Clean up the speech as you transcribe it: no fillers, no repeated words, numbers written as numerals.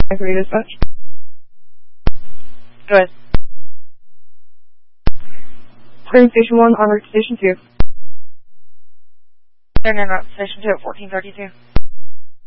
3 dispatch. Go ahead. Clearing Station 1, en route to Station 2. Turn in route to Station 2 at 1432.